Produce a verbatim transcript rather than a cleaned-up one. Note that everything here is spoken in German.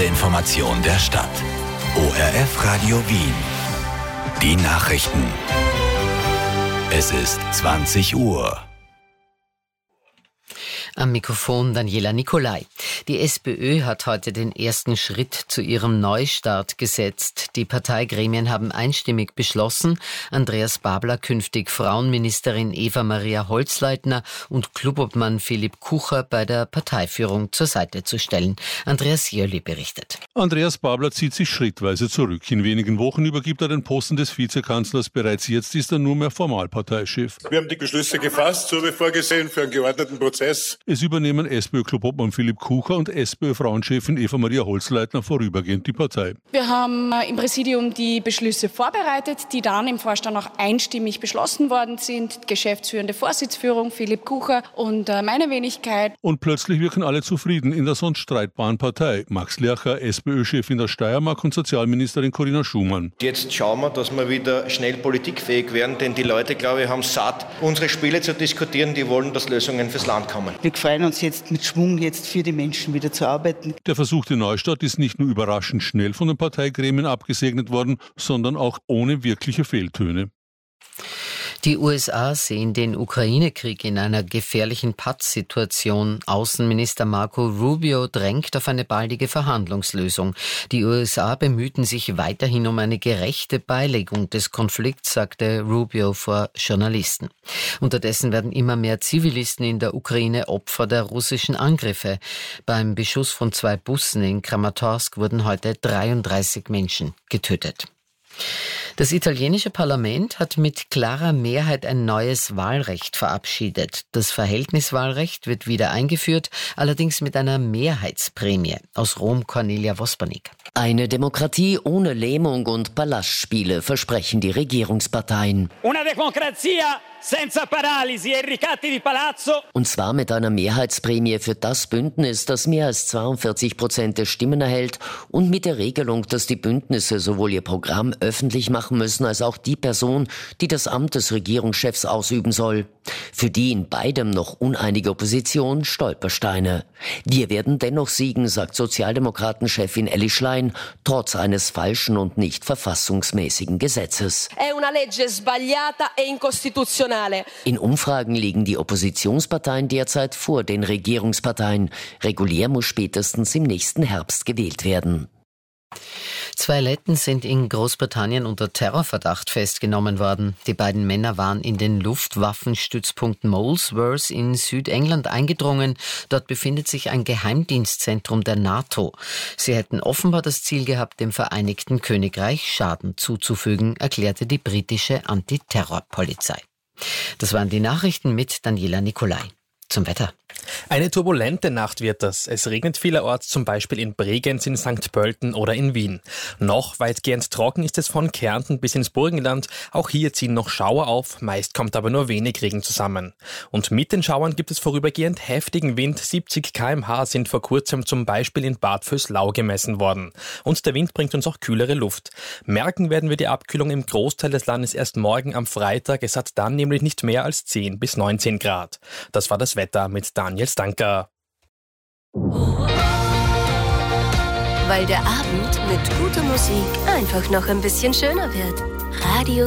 erste Information der Stadt. O R F Radio Wien. Die Nachrichten. Es ist zwanzig Uhr. Am Mikrofon Daniela Nicolai. Die SPÖ hat heute den ersten Schritt zu ihrem Neustart gesetzt. Die Parteigremien haben einstimmig beschlossen, Andreas Babler künftig Frauenministerin Eva-Maria Holzleitner und Klubobmann Philipp Kucher bei der Parteiführung zur Seite zu stellen. Andreas Jöli berichtet. Andreas Babler zieht sich schrittweise zurück. In wenigen Wochen übergibt er den Posten des Vizekanzlers. Bereits jetzt ist er nur mehr Formalparteichef. Wir haben die Beschlüsse gefasst, so wie vorgesehen, für einen geordneten Prozess. Es übernehmen SPÖ-Klubobmann Philipp Kucher und SPÖ-Frauenchefin Eva-Maria Holzleitner vorübergehend die Partei. Wir haben im Präsidium die Beschlüsse vorbereitet, die dann im Vorstand auch einstimmig beschlossen worden sind. Geschäftsführende Vorsitzführung Philipp Kucher und meine Wenigkeit. Und plötzlich wirken alle zufrieden in der sonst streitbaren Partei. Max Lercher, SPÖ-Chef in der Steiermark und Sozialministerin Corinna Schumann. Jetzt schauen wir, dass wir wieder schnell politikfähig werden, denn die Leute, glaube ich, haben satt, unsere Spiele zu diskutieren. Die wollen, dass Lösungen fürs Land kommen. Wir freuen uns jetzt mit Schwung, jetzt für die Menschen wieder zu arbeiten. Der versuchte Neustart ist nicht nur überraschend schnell von den Parteigremien abgesegnet worden, sondern auch ohne wirkliche Fehltöne. Die U S A sehen den Ukraine-Krieg in einer gefährlichen Pattsituation. Außenminister Marco Rubio drängt auf eine baldige Verhandlungslösung. Die U S A bemühten sich weiterhin um eine gerechte Beilegung des Konflikts, sagte Rubio vor Journalisten. Unterdessen werden immer mehr Zivilisten in der Ukraine Opfer der russischen Angriffe. Beim Beschuss von zwei Bussen in Kramatorsk wurden heute dreiunddreißig Menschen getötet. Das italienische Parlament hat mit klarer Mehrheit ein neues Wahlrecht verabschiedet. Das Verhältniswahlrecht wird wieder eingeführt, allerdings mit einer Mehrheitsprämie. Aus Rom Cornelia Vospanik. Eine Demokratie ohne Lähmung und Ballastspiele versprechen die Regierungsparteien. Una democrazia senza paralisi e ricatti di palazzo. Und zwar mit einer Mehrheitsprämie für das Bündnis, das mehr als zweiundvierzig Prozent der Stimmen erhält und mit der Regelung, dass die Bündnisse sowohl ihr Programm öffentlich machen müssen, als auch die Person, die das Amt des Regierungschefs ausüben soll. Für die in beidem noch uneinige Opposition Stolpersteine. Wir werden dennoch siegen, sagt Sozialdemokratenchefin Elly Schlein, trotz eines falschen und nicht verfassungsmäßigen Gesetzes. È una legge sbagliata e incostituzionale. In Umfragen liegen die Oppositionsparteien derzeit vor den Regierungsparteien. Regulär muss spätestens im nächsten Herbst gewählt werden. Zwei Letten sind in Großbritannien unter Terrorverdacht festgenommen worden. Die beiden Männer waren in den Luftwaffenstützpunkt Molesworth in Südengland eingedrungen. Dort befindet sich ein Geheimdienstzentrum der NATO. Sie hätten offenbar das Ziel gehabt, dem Vereinigten Königreich Schaden zuzufügen, erklärte die britische Antiterrorpolizei. Das waren die Nachrichten mit Daniela Nicolai. Zum Wetter. Eine turbulente Nacht wird das. Es regnet vielerorts, zum Beispiel in Bregenz, in Sankt Pölten oder in Wien. Noch weitgehend trocken ist es von Kärnten bis ins Burgenland. Auch hier ziehen noch Schauer auf, meist kommt aber nur wenig Regen zusammen. Und mit den Schauern gibt es vorübergehend heftigen Wind. siebzig Kilometer pro Stunde sind vor kurzem zum Beispiel in Bad Vöslau gemessen worden. Und der Wind bringt uns auch kühlere Luft. Merken werden wir die Abkühlung im Großteil des Landes erst morgen am Freitag. Es hat dann nämlich nicht mehr als zehn bis neunzehn Grad. Das war das Wetter mit Daniel Stanker. Weil der Abend mit guter Musik einfach noch ein bisschen schöner wird. Radio